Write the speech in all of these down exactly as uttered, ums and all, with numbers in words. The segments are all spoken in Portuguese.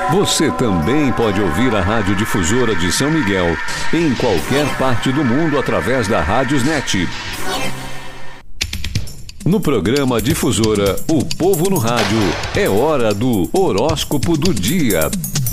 Você também pode ouvir a Rádio Difusora de São Miguel em qualquer parte do mundo através da Rádiosnet. No programa Difusora, o povo no rádio, é hora do horóscopo do dia.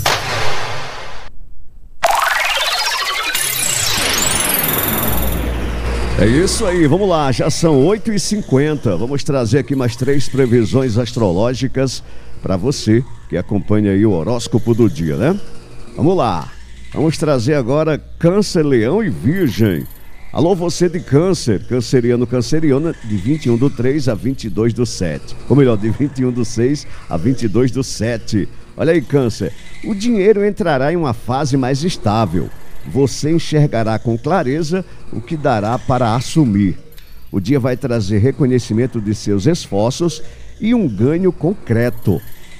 É isso aí, vamos lá, já são oito e cinquenta. Vamos trazer aqui mais três previsões astrológicas para você que acompanha aí o horóscopo do dia, né? Vamos lá, vamos trazer agora Câncer, Leão e Virgem. Alô, você de Câncer, canceriano, canceriana, de vinte e um do três a vinte e dois do sete. Ou melhor, de vinte e um do seis a vinte e dois do sete. Olha aí, Câncer, o dinheiro entrará em uma fase mais estável. Você enxergará com clareza o que dará para assumir. O dia vai trazer reconhecimento de seus esforços e um ganho concreto.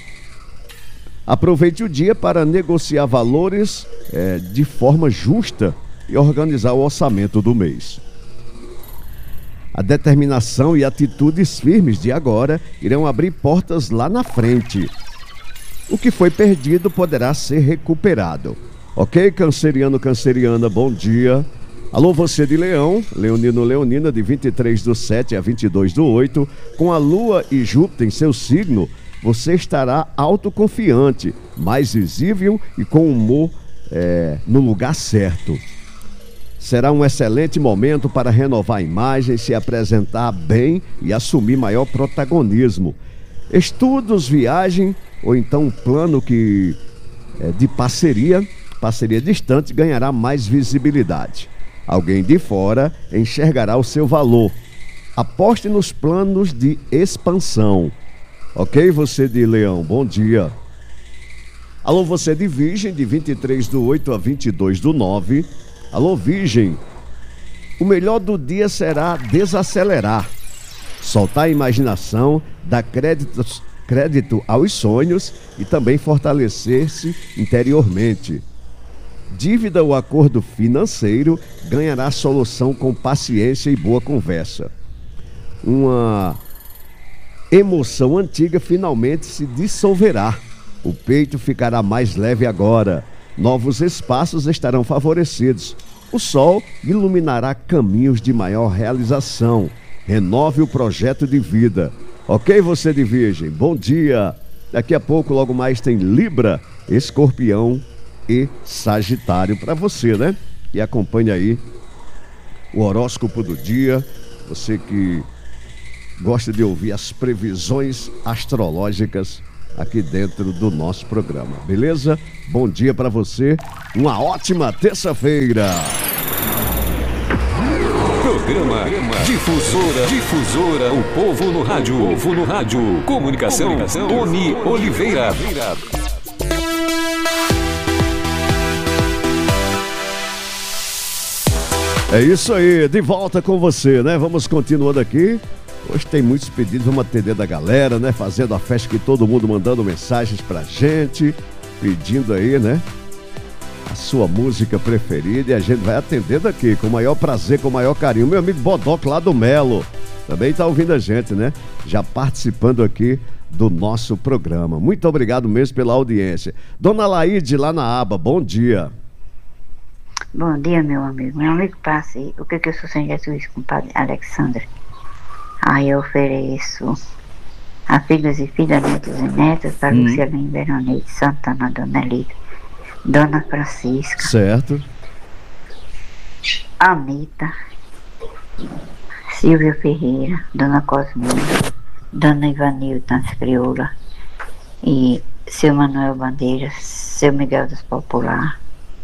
Aproveite o dia para negociar valores é, de forma justa e organizar o orçamento do mês. A determinação e atitudes firmes de agora irão abrir portas lá na frente. O que foi perdido poderá ser recuperado. Ok, canceriano, canceriana, bom dia. Alô, você de Leão, leonino, leonina, de vinte e três do sete a vinte e dois do oito, com a Lua e Júpiter em seu signo, você estará autoconfiante, mais visível e com humor é, no lugar certo. Será um excelente momento para renovar a imagem, se apresentar bem e assumir maior protagonismo. Estudos, viagem ou então um plano que, é, de parceria, parceria distante, ganhará mais visibilidade. Alguém de fora enxergará o seu valor. Aposte nos planos de expansão. Ok, você de Leão, bom dia. Alô, você de Virgem, de vinte e três do oito a vinte e dois do nove. Alô, Virgem. O melhor do dia será desacelerar, soltar a imaginação, dar crédito, crédito aos sonhos e também fortalecer-se interiormente. Dívida ou acordo financeiro ganhará solução com paciência e boa conversa. Uma emoção antiga finalmente se dissolverá. O peito ficará mais leve agora. Novos espaços estarão favorecidos. O sol iluminará caminhos de maior realização. Renove o projeto de vida. Ok, você de Virgem? Bom dia. Daqui a pouco, logo mais, tem Libra, Escorpião e Sagitário para você, né? E acompanha aí o horóscopo do dia. Você que gosta de ouvir as previsões astrológicas aqui dentro do nosso programa, beleza? Bom dia para você, uma ótima terça-feira. Programa Difusora, Difusora, o povo no rádio, o povo no rádio. Comunicação, Comunicação Tony Oliveira. É isso aí, de volta com você, né? Vamos continuando aqui. Hoje tem muitos pedidos, vamos atender da galera, né? Fazendo a festa, que todo mundo mandando mensagens pra gente, pedindo aí, né? A sua música preferida, e a gente vai atendendo aqui com o maior prazer, com o maior carinho. Meu amigo Bodoc lá do Melo também tá ouvindo a gente, né? Já participando aqui do nosso programa. Muito obrigado mesmo pela audiência. Dona Laide lá na aba, bom dia. Bom dia, meu amigo. Meu amigo, passe o que, que eu sou sem Jesus, compadre Alexandre. Aí eu ofereço a filhos e filhas, netos e netas, para hum. Lucialine Veronese, Santana, Dona Elida, Dona Francisca. Certo. Anita, Silvia Ferreira, Dona Cosmina, Dona Ivanilda Crioula e seu Manuel Bandeira, seu Miguel dos Popular.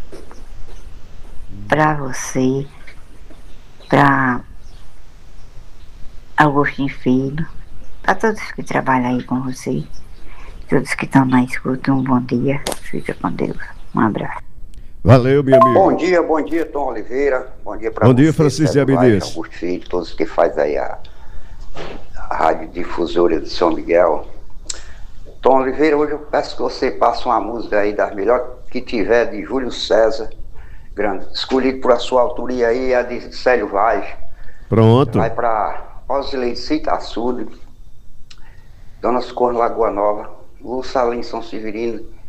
Para você, para Agostinho Filho, para todos que trabalham aí com você, todos que estão na escuta, um bom dia, fica com Deus, um abraço. Valeu, meu amigo. Bom dia, bom dia, Tom Oliveira, bom dia para você. Bom dia, Francisco de Abdias. Augusto Filho, todos que fazem aí a, a Rádio Difusora de São Miguel. Tom Oliveira, hoje eu peço que você passe uma música aí das melhores que tiver, de Júlio César, grande, escolhido por a sua autoria aí, a de Célio Vaz. Pronto. Vai para Osileide Citaçude, Dona Socorro Lagoa Nova, Lúcia Salim São Severino,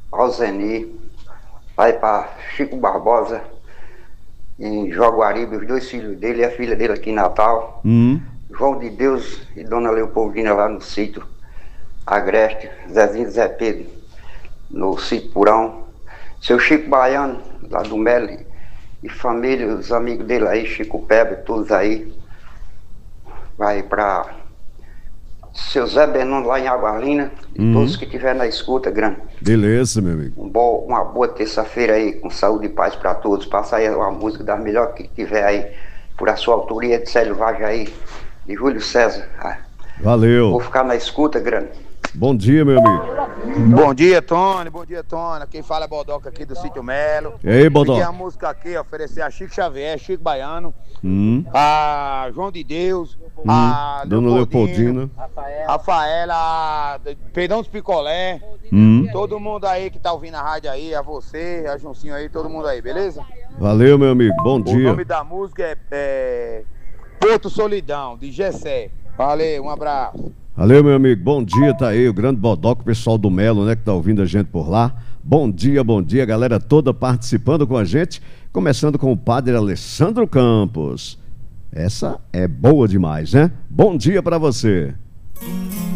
Alzeni, vai para Chico Barbosa, em Jaguaribe, os dois filhos dele e a filha dele aqui em Natal. Hum. João de Deus e Dona Leopoldina lá no sítio Agreste, Zezinho Zé Pedro no sítio Purão, seu Chico Baiano lá do Meli e família, os amigos dele aí, Chico Pebre, todos aí. Vai para seu Zé Benão lá em Aguarlina, e Hum. todos que estiver na escuta, grande. Beleza, meu amigo. Um bom, uma boa terça-feira aí, com saúde e paz para todos. Passa aí uma música das melhores que tiver aí, por a sua autoria de Célio Vaz aí, de Júlio César. Ah, Valeu. vou ficar na escuta, grande. Bom dia, meu amigo. Bom dia, Tony. Bom dia, Tony. Quem fala é Bodoca aqui do Sítio Melo. E aí, Bodoca? Pedir a música aqui, oferecer a Chico Xavier, Chico Baiano, Hum. a João de Deus, Hum. a Dona Leopoldina. Rafaela, a Peidão dos Picolé, Hum. todo mundo aí que tá ouvindo a rádio aí, a você, a Juncinho aí, todo mundo aí, beleza? Valeu, meu amigo. Bom O dia. nome da música é, é Porto Solidão, de Gessé. Valeu, um abraço. Valeu, meu amigo. Bom dia, tá aí o grande Bodoca, o pessoal do Melo, né, que tá ouvindo a gente por lá. Bom dia, bom dia, galera toda participando com a gente, começando com o padre Alessandro Campos. Essa é boa demais, né? Bom dia pra você.